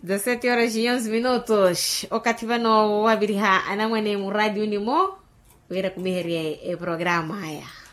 17 horas e 11 minutos. O cativano wabiriha anamwene muradi unimo. Wira kubiheria programa haya.